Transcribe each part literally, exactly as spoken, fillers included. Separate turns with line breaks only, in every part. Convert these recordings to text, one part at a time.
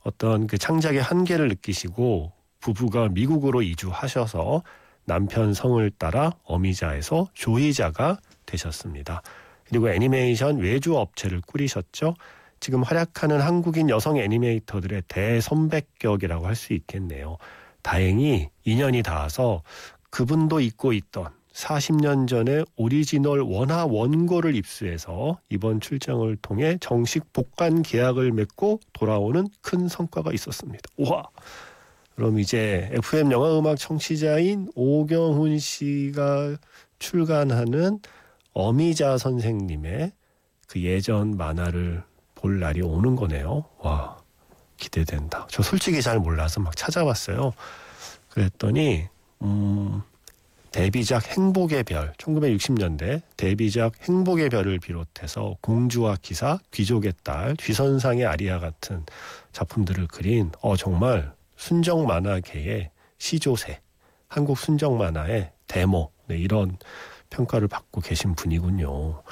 어떤 그 창작의 한계를 느끼시고 부부가 미국으로 이주하셔서 남편 성을 따라 어미자에서 조이자가 되셨습니다. 그리고 애니메이션 외주 업체를 꾸리셨죠. 지금 활약하는 한국인 여성 애니메이터들의 대선배격이라고 할 수 있겠네요. 다행히 인연이 닿아서 그분도 잊고 있던 사십 년 전에 오리지널 원화 원고를 입수해서 이번 출장을 통해 정식 복간 계약을 맺고 돌아오는 큰 성과가 있었습니다. 우와! 그럼 이제 에프엠 영화음악 청취자인 오경훈 씨가 출간하는 어미자 선생님의 그 예전 만화를 볼 날이 오는 거네요. 와, 기대된다. 저 솔직히 잘 몰라서 막 찾아봤어요. 그랬더니 음, 데뷔작 행복의 별, 천구백육십 년대 데뷔작 행복의 별을 비롯해서 공주와 기사, 귀족의 딸, 쥐선상의 아리아 같은 작품들을 그린 어 정말 순정 만화계의 시조새, 한국 순정 만화의 데모, 네, 이런 평가를 받고 계신 분이군요.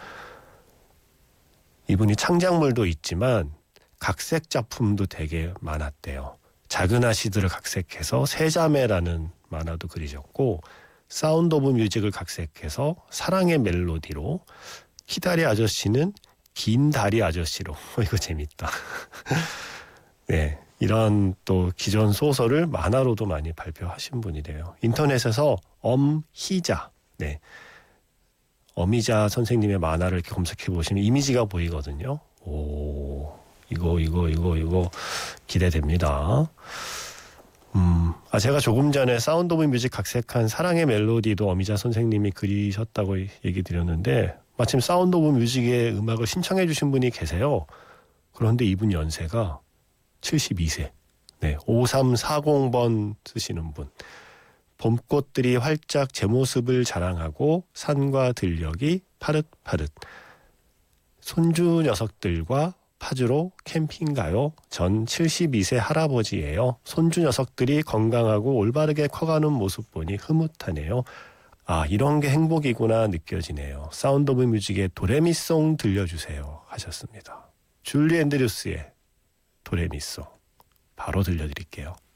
이분이 창작물도 있지만 각색 작품도 되게 많았대요. 작은 아씨들을 각색해서 세자매라는 만화도 그리셨고 사운드 오브 뮤직을 각색해서 사랑의 멜로디로 키다리 아저씨는 긴 다리 아저씨로 이거 재밌다. 네, 이런 또 기존 소설을 만화로도 많이 발표하신 분이래요. 인터넷에서 엄희자, 네, 어미자 선생님의 만화를 이렇게 검색해 보시면 이미지가 보이거든요. 오, 이거 이거 이거 이거 기대됩니다. 음, 아 제가 조금 전에 사운드 오브 뮤직 각색한 사랑의 멜로디도 어미자 선생님이 그리셨다고 얘기 드렸는데 마침 사운드 오브 뮤직의 음악을 신청해 주신 분이 계세요. 그런데 이분 연세가 칠십이 세. 네, 오삼사공 번 쓰시는 분. 봄꽃들이 활짝 제 모습을 자랑하고 산과 들녘이 파릇파릇. 손주 녀석들과 파주로 캠핑 가요. 전 칠십이 세 할아버지예요. 손주 녀석들이 건강하고 올바르게 커가는 모습 보니 흐뭇하네요. 아, 이런 게 행복이구나 느껴지네요. 사운드 오브 뮤직의 도레미송 들려주세요 하셨습니다. 줄리 앤드류스의 도레미송 바로 들려드릴게요.